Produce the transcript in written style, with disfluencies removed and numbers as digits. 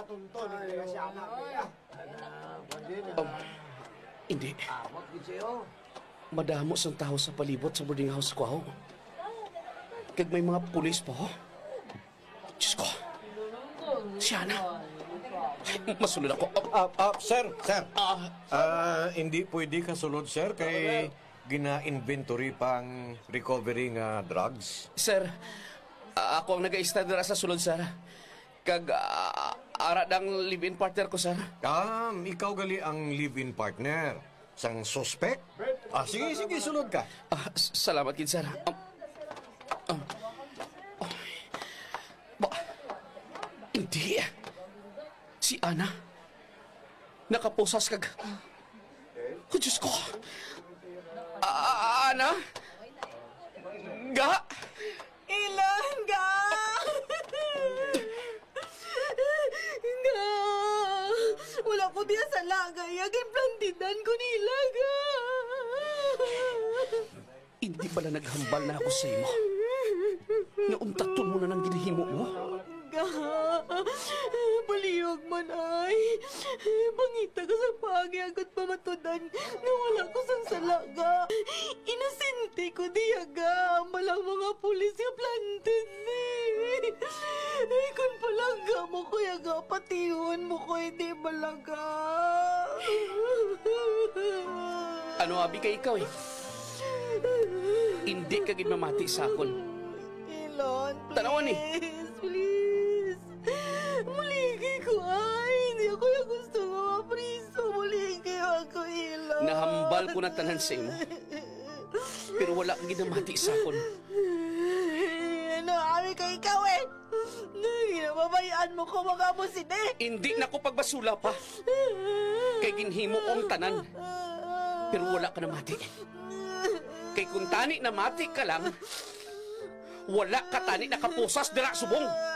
matunton. Hindi na siya anak niya. Hindi. Madamo sang tao sa palibot sa boarding house ko. Kag may mga pulis po. Diyos ko. Siya na. Masunod ako. Sir. Hindi pwede kasulod, sir, kay gina-inventory pang recovery nga drugs. Sir, ako ang nag-a-stand sa sulod, sir. Kag ara ng live-in partner ko, sir. Ikaw gali ang live-in partner. Sang suspect? Sige, sulod ka. Salamat, kid, sir. Hindi. Si Ana. Nakaposas kag... Oh, Diyos ko. Ana? Ga? Ilan ga? Nga. Wala ko diya sa lagay. Agay plantidan ko nila ga. Hindi pala naghambal na ako sa imo. Nauntaton mo na ng ginahimo mo. Ga. Baliyog man ay. Bangita ka sa pagyagot pamatudan na wala ko sang salaga. Inosente ko diyaga. Malang mga pulis nga planted ni. Ay, kung palaga mo ko yaga, patiyon mo ko hindi balaga. Ano abi kay ikaw eh? Hindi ka mamati sa akon. Ilon, please. Tanawan eh. Please. Muligi ko ay. Hindi ako yung gusto nga mapriso. Muligi ako, Ilon. Nahambal ko na tanan sa imo. Pero wala kang ginamati sa akon. Ano, kami kay ikaw eh. Ginababayaan mo ko mga musine. Hindi na ko pagbasula pa. Kay ginhimo kong tanan. Pero wala ka na mati. Kay kung tani na mati ka lang, wala ka tani nakapusas dira subong.